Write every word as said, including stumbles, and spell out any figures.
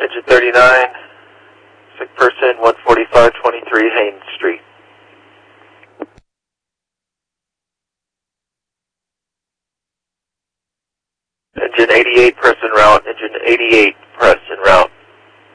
engine thirty-nine, sick person, one forty-five twenty-three Haynes Street. Engine eighty-eight, press en route, engine eighty-eight, press en route.